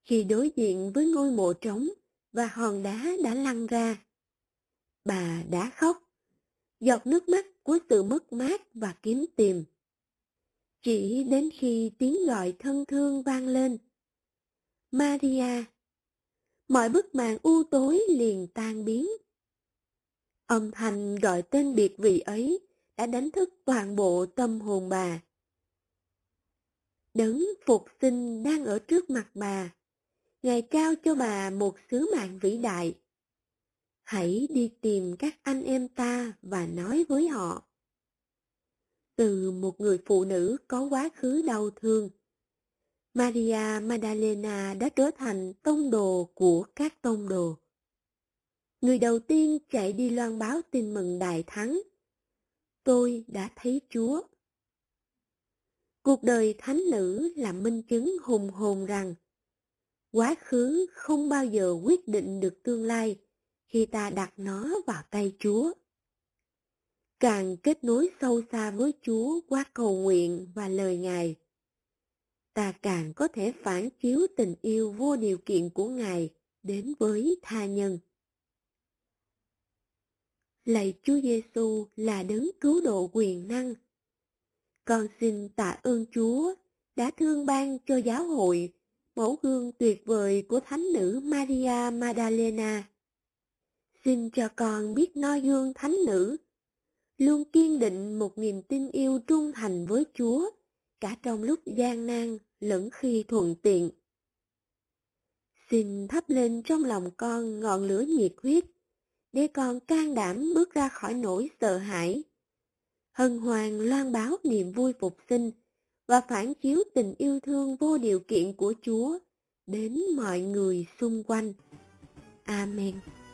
Khi đối diện với ngôi mộ trống và hòn đá đã lăn ra, bà đã khóc, giọt nước mắt của sự mất mát và kiếm tìm. Chỉ đến khi tiếng gọi thân thương vang lên, Maria, mọi bức màn u tối liền tan biến. Âm thanh gọi tên biệt vị ấy đã đánh thức toàn bộ tâm hồn bà. Đấng phục sinh đang ở trước mặt bà. Ngài trao cho bà một sứ mạng vĩ đại. Hãy đi tìm các anh em ta và nói với họ. Từ một người phụ nữ có quá khứ đau thương, Maria Magdalena đã trở thành tông đồ của các tông đồ. Người đầu tiên chạy đi loan báo tin mừng đại thắng. Tôi đã thấy Chúa. Cuộc đời thánh nữ là minh chứng hùng hồn rằng quá khứ không bao giờ quyết định được tương lai khi ta đặt nó vào tay Chúa. Càng kết nối sâu xa với Chúa qua cầu nguyện và lời Ngài, ta càng có thể phản chiếu tình yêu vô điều kiện của Ngài đến với tha nhân. Lạy Chúa Giêsu là đấng cứu độ quyền năng. Con xin tạ ơn Chúa đã thương ban cho giáo hội mẫu gương tuyệt vời của thánh nữ Maria Magdalena. Xin cho con biết noi gương thánh nữ, luôn kiên định một niềm tin yêu trung thành với Chúa, cả trong lúc gian nan lẫn khi thuận tiện. Xin thắp lên trong lòng con ngọn lửa nhiệt huyết, để con can đảm bước ra khỏi nỗi sợ hãi, hân hoan loan báo niềm vui phục sinh và phản chiếu tình yêu thương vô điều kiện của Chúa đến mọi người xung quanh. Amen.